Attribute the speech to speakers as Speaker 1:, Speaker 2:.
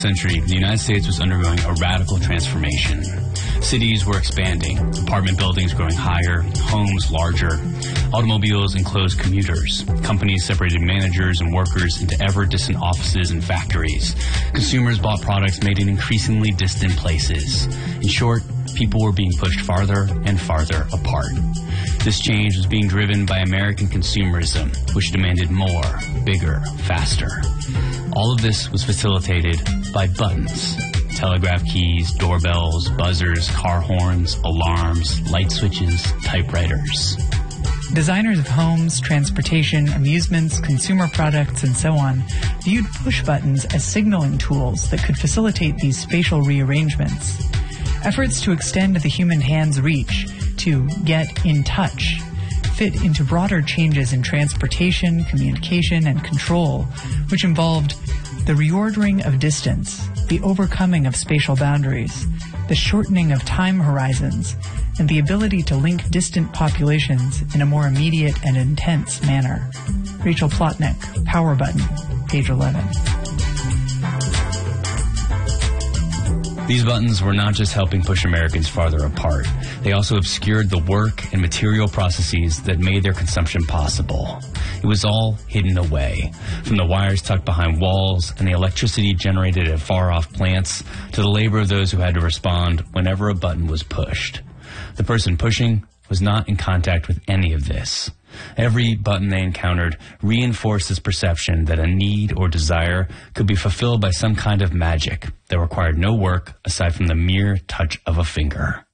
Speaker 1: Century, the United States was undergoing a radical transformation. Cities were expanding, apartment buildings growing higher, homes larger, automobiles enclosed commuters, companies separated managers and workers into ever-distant offices and factories. Consumers bought products made in increasingly distant places. In short, people were being pushed farther and farther apart. This change was being driven by American consumerism, which demanded more, bigger, faster. All of this was facilitated by buttons. Telegraph keys, doorbells, buzzers, car horns, alarms, light switches, typewriters.
Speaker 2: Designers of homes, transportation, amusements, consumer products, and so on viewed push buttons as signaling tools that could facilitate these spatial rearrangements. Efforts to extend the human hand's reach, to get in touch, fit into broader changes in transportation, communication, and control, which involved the reordering of distance, the overcoming of spatial boundaries, the shortening of time horizons, and the ability to link distant populations in a more immediate and intense manner. Rachel Plotnick, Power Button, page 11.
Speaker 1: These buttons were not just helping push Americans farther apart. They also obscured the work and material processes that made their consumption possible. It was all hidden away, from the wires tucked behind walls and the electricity generated at far-off plants to the labor of those who had to respond whenever a button was pushed. The person pushing was not in contact with any of this. Every button they encountered reinforced this perception that a need or desire could be fulfilled by some kind of magic that required no work aside from the mere touch of a finger.